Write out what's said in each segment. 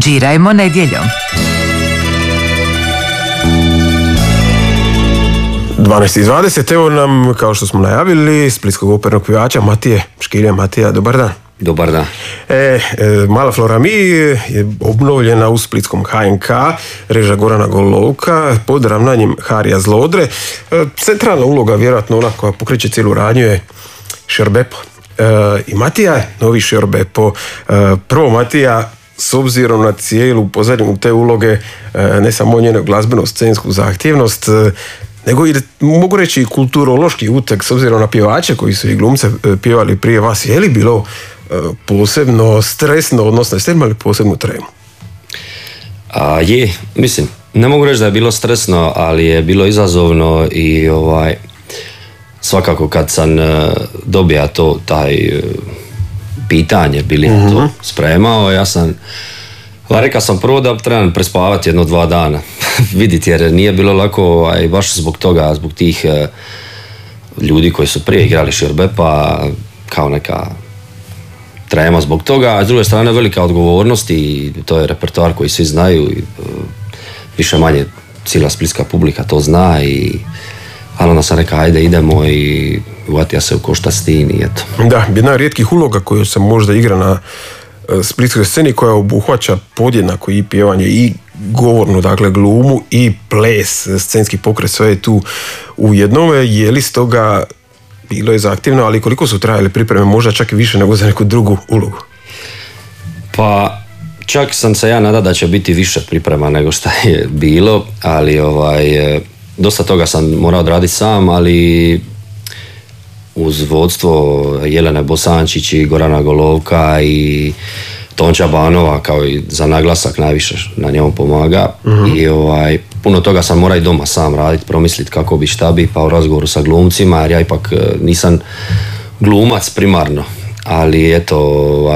Džirajmo nedjeljom. 12:20, evo nam, kao što smo najavili, splitskog opernog pjevača Matije Škilja. Matija, dobar dan. Dobar dan. Mala Flora Mi je obnovljena u splitskom HNK, režija Gorana Golovka, pod ravnanjem Harija Zlodre. Centralna uloga, vjerojatno ona koja pokreće cijelu radnju, je Šerbepo. I Matija je novi Šerbepo. Prvo, Matija, s obzirom na cijelu pozadinu te uloge, ne samo njenu glazbeno-scensku zahtjevnost, nego i, mogu reći, kulturološki uteg, s obzirom na pjevače koji su i glumce pjevali prije vas, je li bilo posebno stresno, odnosno jeste imali posebnu tremu? Mislim, ne mogu reći da je bilo stresno, ali je bilo izazovno i svakako kad sam dobija taj pitanje, bili to spremao, ja sam rekao sam prvo da trebam prespavati 1-2 dana, vidite, jer nije bilo lako, baš zbog toga, zbog tih ljudi koji su prije igrali Šerbepa, kao neka trema zbog toga, a s druge strane velika odgovornost i to je repertoar koji svi znaju i više manje cijela splitska publika to zna i ali onda sam rekao ajde idemo i uvatija se u koštac s tim i eto. Da, jedna od rijetkih uloga koju se možda igra na splitskoj sceni, koja obuhvaća podjednako i pjevanje i govornu, dakle glumu i ples, scenski pokret, sve je tu u jednome. Je li stoga bilo je zahtjevno, ali koliko su trajale pripreme, možda čak i više nego za neku drugu ulogu? Pa čak sam se ja nadao da će biti više priprema nego što je bilo, ali dosta toga sam morao odraditi sam, ali uz vodstvo Jelene Bosančić i Gorana Golovka i Tonča Banova, kao i za naglasak najviše na njemu pomaga. I puno toga sam morao i doma sam raditi, promisliti kako bi, šta bi, pa u razgovoru sa glumcima, jer ja ipak nisam glumac primarno, ali eto,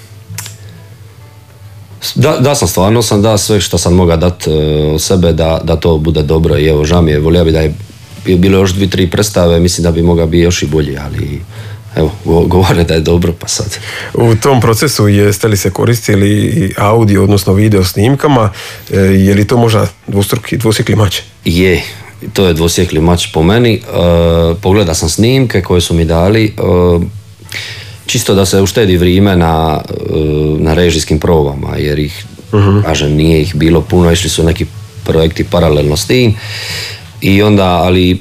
da sam stvarno dao sve što sam mogao dati od sebe da to bude dobro i evo, žao mi je, volio bi da je bilo još 2-3 predstave, mislim da bi mogao biti još i bolji, ali evo, govore da je dobro, pa sad. U tom procesu jeste li se koristili audio, odnosno video snimkama, je li to možda dvosjekli mač? Je, to je dvosjekli mač po meni. Pogledao sam snimke koje su mi dali, čisto da se uštedi vrijeme na režijskim probama, jer ih, kažem, nije ih bilo puno, išli su neki projekti paralelno s tim. I onda, ali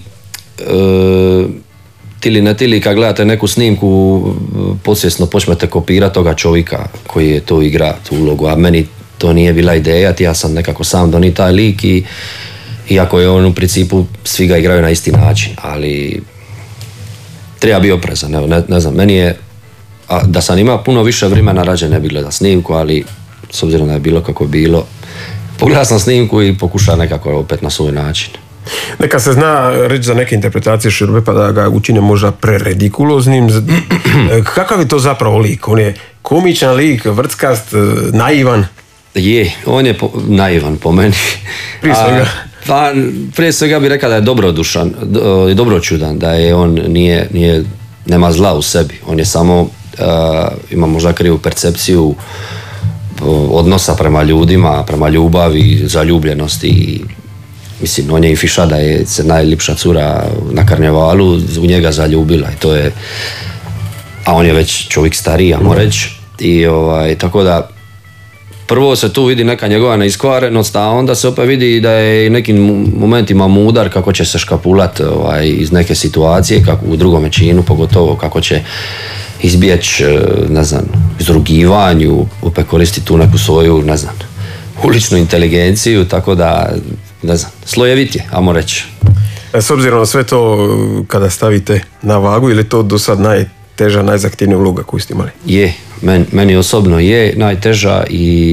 tili ne tili, kad gledate neku snimku, podsvjesno počnete kopirati toga čovjeka koji je to igra, tu ulogu, a meni to nije bila ideja, ja sam nekako sam donio taj lik i iako je on u principu, svi ga igraju na isti način, ali treba biti oprezan, ne znam, meni je, da sam imao puno više vremena, rađe ne bi gledao snimku, ali s obzirom da je bilo kako je bilo, pogledao sam snimku i pokušao nekako opet na svoj način. Neka se zna reći za neke interpretacije Šerbepa da ga učine možda preredikuloznim. Kakav je to zapravo lik? On je komičan lik, vrckast, naivan? Je, on je naivan po meni. Prije svega? Prije svega bih rekao da je dobrodušan, dobročudan, da je on nema zla u sebi. On je samo, ima možda krivu percepciju odnosa prema ljudima, prema ljubavi, zaljubljenosti i mislim, on je i fiša da je se najljepša cura na karnevalu u njega zaljubila i to je, a on je već čovjek stariji, ajmo reći, i tako da prvo se tu vidi neka njegova neiskvarenost, a onda se opet vidi da je nekim momentima mudar kako će se škapulat iz neke situacije, kako u drugom činu pogotovo, kako će izbjeći, ne znam, izrugivanju, opet koristiti tu neku svoju, ne znam, uličnu inteligenciju, tako da, ne znam, slojevit je, ajmo reći. S obzirom na sve to, kada stavite na vagu, ili to do sad najteža, najzahtjevnija uloga koju ste imali? Je, meni osobno je najteža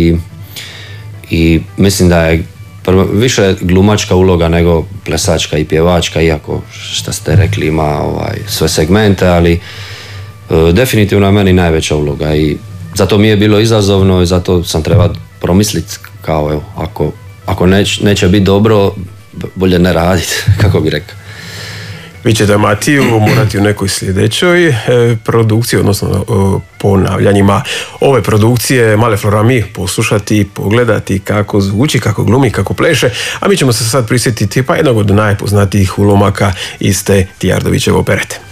i mislim da je više glumačka uloga nego plesačka i pjevačka, iako što ste rekli ima sve segmente, ali definitivno je meni najveća uloga i zato mi je bilo izazovno i zato sam trebao promisliti kao evo, ako neće biti dobro, bolje ne raditi, kako bi rekao. Vi ćete Matiju morati u nekoj sljedećoj produkciji, odnosno ponavljanjima ove produkcije Male Florami poslušati, pogledati kako zvuči, kako glumi, kako pleše, a mi ćemo se sad prisjetiti pa jednog od najpoznatijih ulomaka iz te Tijardovićeve operete.